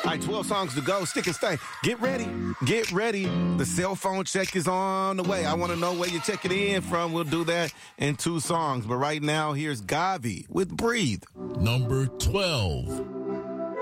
right, 12 songs to go. Stick and stay. Get ready. Get ready. The cell phone check is on the way. I want to know where you're checking in from. We'll do that in 2 songs. But right now, here's Gavi with Breathe. Number 12.